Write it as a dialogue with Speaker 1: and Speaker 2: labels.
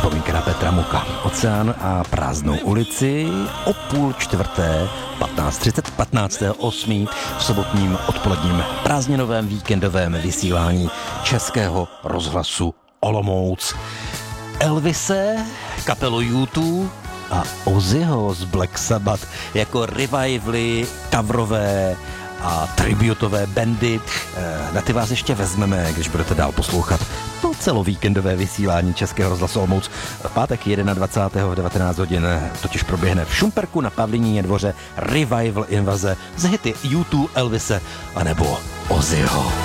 Speaker 1: Vzpomínka na Petra Muka. Oceán a prázdnou ulici o 3:30, 15.8. v sobotním odpoledním prázdninovém víkendovém vysílání Českého rozhlasu Olomouc. Elvise, kapelu U2 a Ozzyho z Black Sabbath jako revivaly, coverové a tributové bandy. Na ty vás ještě vezmeme, když budete dál poslouchat to celovíkendové vysílání Českého rozhlasu Olomouc. V pátek 21. v 19 hodin totiž proběhne v Šumperku na Pavlíně dvoře revival invaze z hity U2, Elvise anebo Ozzyho.